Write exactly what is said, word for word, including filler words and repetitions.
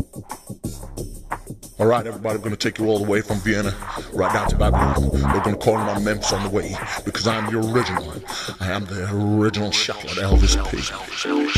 All right, everybody, we're going to take you all the way from Vienna right down to Babylon. We're going to call my Memphis on the way because I'm the original. I am the original Chocolate Elvis P.